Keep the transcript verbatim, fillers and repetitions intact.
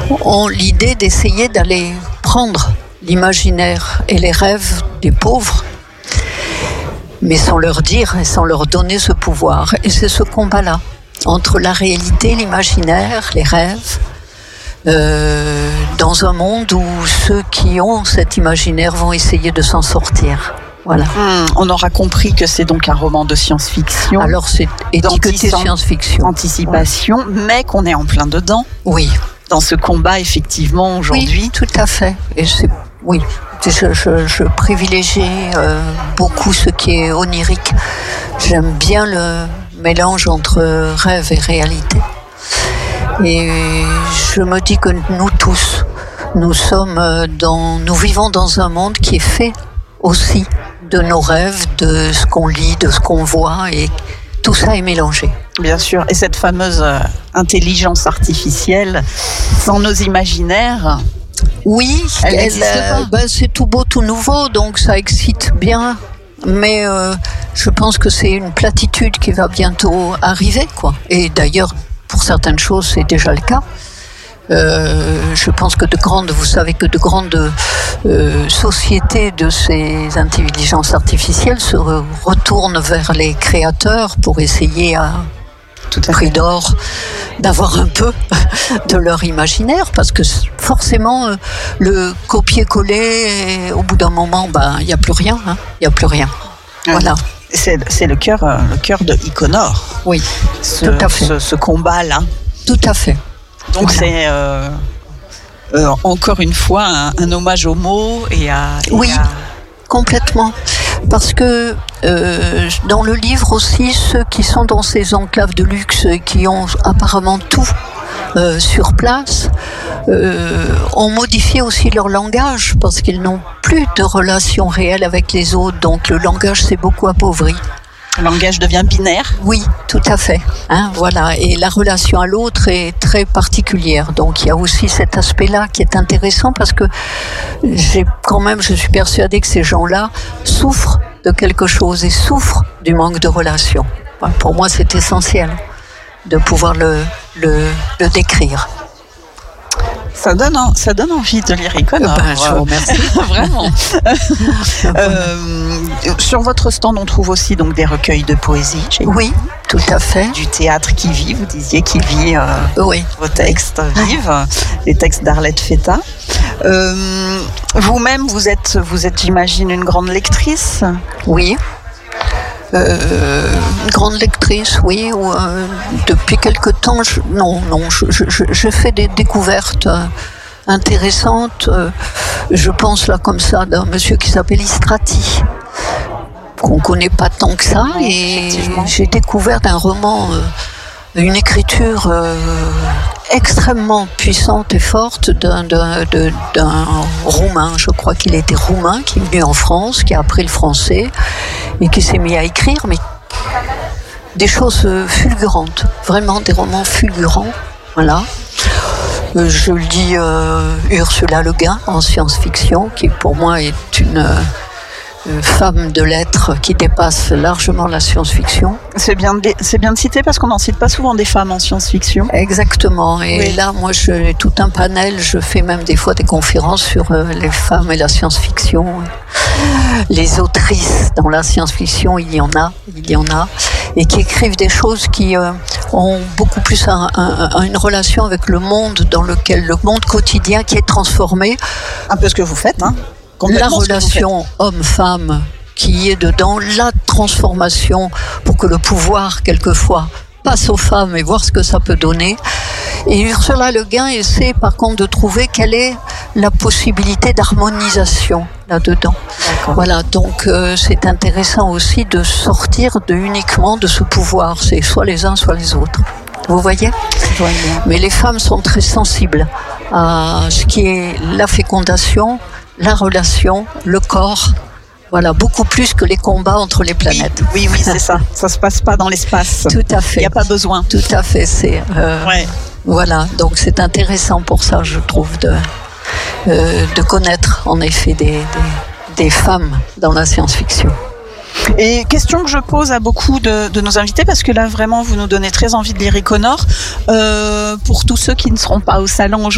ont l'idée d'essayer d'aller prendre l'imaginaire et les rêves des pauvres, mais sans leur dire et sans leur donner ce pouvoir. Et c'est ce combat-là, entre la réalité, l'imaginaire, les rêves, euh, dans un monde où ceux qui ont cet imaginaire vont essayer de s'en sortir. Voilà. Mmh, on aura compris que c'est donc un roman de science-fiction. Alors c'est étiqueté science-fiction. Anticipation, ouais. Mais qu'on est en plein dedans. Oui. Dans ce combat, effectivement, aujourd'hui. Oui, tout à fait. Et c'est, oui, je, je, je privilégie euh, beaucoup ce qui est onirique. J'aime bien le mélange entre rêve et réalité. Et je me dis que nous tous, nous sommes dans, nous vivons dans un monde qui est fait aussi de nos rêves, de ce qu'on lit, de ce qu'on voit, et tout ça est mélangé. Bien sûr, et cette fameuse euh, intelligence artificielle, sans nos imaginaires, oui, elle n'existe pas. Ben, c'est tout beau, tout nouveau, donc ça excite bien, mais euh, je pense que c'est une platitude qui va bientôt arriver, quoi. Et d'ailleurs, pour certaines choses, c'est déjà le cas. Euh, je pense que de grandes, vous savez que de grandes euh, sociétés de ces intelligences artificielles se re- retournent vers les créateurs pour essayer à tout à prix d'or d'avoir un peu de leur imaginaire, parce que forcément euh, le copier-coller, au bout d'un moment, ben il n'y a plus rien, il hein, n'y a plus rien. Ouais. Voilà. C'est, c'est le cœur, euh, le cœur de Iconor. Oui, ce, tout à fait. Ce, ce combat-là. Tout à fait. Donc voilà. c'est euh, euh, encore une fois un, un hommage aux mots et à... Et oui, à... complètement. Parce que euh, dans le livre aussi, ceux qui sont dans ces enclaves de luxe, qui ont apparemment tout euh, sur place, euh, ont modifié aussi leur langage, parce qu'ils n'ont plus de relation réelle avec les autres. Donc le langage s'est beaucoup appauvri. Le langage devient binaire. Oui, tout à fait. Hein, voilà. Et la relation à l'autre est très particulière. Donc il y a aussi cet aspect-là qui est intéressant, parce que j'ai quand même, je suis persuadée que ces gens-là souffrent de quelque chose et souffrent du manque de relation. Enfin, pour moi, c'est essentiel de pouvoir le, le, le décrire. Ça donne, ça donne envie de lire Iconor. Ben, je vous remercie. Vraiment. euh, sur votre stand, on trouve aussi donc des recueils de poésie. J'ai oui, tout à fait. Du théâtre qui vit. Vous disiez qu'il vit. Euh, oui. Vos textes vivent. Les textes d'Arlette Feta. Euh, vous-même, vous êtes, vous êtes, j'imagine, une grande lectrice. Oui. Euh, une grande lectrice, oui. Ou, euh, depuis quelque temps, je, non, non, je, je, je fais des découvertes euh, intéressantes. Euh, je pense là comme ça d'un monsieur qui s'appelle Istrati, qu'on connaît pas tant que ça, et j'ai découvert un roman, euh, une écriture euh, extrêmement puissante et forte d'un, d'un, de, d'un Roumain, je crois qu'il était roumain, qui est venu en France, qui a appris le français et qui s'est mis à écrire, mais des choses fulgurantes, vraiment des romans fulgurants, voilà. Euh, je le dis, euh, Ursula Le Guin en science-fiction, qui pour moi est une euh, femme de lettres qui dépasse largement la science-fiction. C'est bien de, c'est bien de citer, parce qu'on n'en cite pas souvent des femmes en science-fiction. Exactement, et oui. Là moi j'ai tout un panel, je fais même des fois des conférences sur euh, les femmes et la science-fiction. Les autrices dans la science-fiction, il y en a, il y en a, et qui écrivent des choses qui euh, ont beaucoup plus un, un, une relation avec le monde dans lequel, le monde quotidien qui est transformé. Un peu ce que vous faites, hein. La relation homme-femme qui est dedans, la transformation pour que le pouvoir, quelquefois, passe aux femmes et voir ce que ça peut donner. Et Ursula Le Guin essaie par contre de trouver quelle est la possibilité d'harmonisation là-dedans. D'accord. Voilà, donc euh, c'est intéressant aussi de sortir de, uniquement de ce pouvoir, c'est soit les uns soit les autres. Vous voyez ? Ouais. Mais les femmes sont très sensibles à ce qui est la fécondation, la relation, le corps. Voilà, beaucoup plus que les combats entre les planètes. Oui, oui, oui, c'est ça. Ça se passe pas dans l'espace. Tout à fait. Il n'y a pas besoin. Tout à fait. C'est, euh, ouais. Voilà, donc c'est intéressant pour ça, je trouve, de, euh, de connaître en effet des, des, des femmes dans la science-fiction. Et question que je pose à beaucoup de, de nos invités, parce que là vraiment vous nous donnez très envie de lire Iconor. Euh, pour tous ceux qui ne seront pas au salon aujourd'hui,